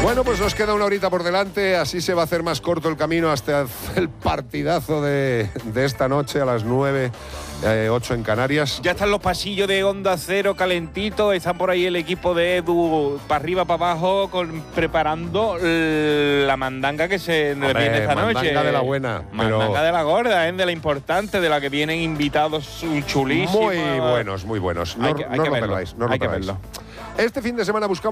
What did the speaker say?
Bueno, pues nos queda una horita por delante, así se va a hacer más corto el camino hasta el partidazo de esta noche a las 9, 8 en Canarias. Ya están los pasillos de Onda Cero calentitos, están por ahí el equipo de Edu para arriba, para abajo, preparando la mandanga que se viene esta noche. Mandanga de la buena. Mandanga de la gorda, de la importante, de la que vienen invitados chulísimos. Muy buenos, muy buenos. No, hay que lo verlo, perdáis, no lo hay que perdáis. verlo. Este fin de semana buscamos